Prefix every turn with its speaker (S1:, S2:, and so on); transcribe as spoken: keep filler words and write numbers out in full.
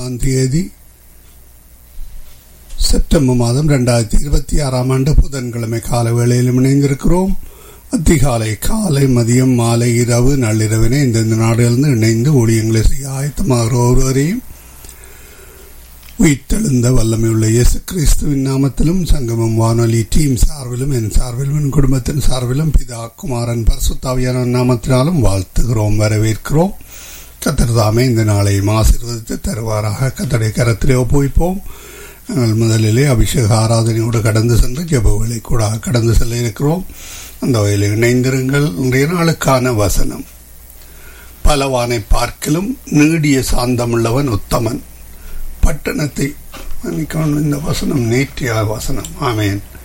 S1: மூன்றாம் தேதி செப்டம்பர் மாதம் இரண்டாயிரத்தி இருபத்தி ஆறாம் ஆண்டு புதன்கிழமை கால வேளையில் இணைந்திருக்கிறோம். அதிகாலை, காலை, மதியம், மாலை, இரவு, நள்ளிரவினை இந்தந்த நாடுகளிலிருந்து இணைந்து ஊழியங்களை செய்ய ஆயத்தமாகிற ஒருவரையும் உயிர்த்தெழுந்த வல்லமையுள்ள இயேசு கிறிஸ்துவின் நாமத்திலும் சங்கமம் வானொலி டீம் சார்பிலும் என் சார்பிலும் என் குடும்பத்தின் சார்பிலும் பிதா குமாரன் பரிசுத்தாவியான நாமத்தினாலும் வாழ்த்துகிறோம், வரவேற்கிறோம். கர்த்தர் தாமே இந்த நாளையும் ஆசீர்வதித்து தருவாராக. கர்த்தருடைய கரத்திலே ஒப்புவிப்போம். நாங்கள் முதலிலே அபிஷேக ஆராதனையோடு கடந்து சென்று ஜெபவேளை கூட கடந்து செல்ல இருக்கிறோம். அந்த வகையில் இணைந்திருங்கள். இன்றைய நாளுக்கான வசனம், பலவானை பார்க்கிலும் நீடிய சாந்தமுள்ளவன் உத்தமன். பட்டணத்தை இந்த வசனம் நேற்றைய வசனம். ஆமேன்.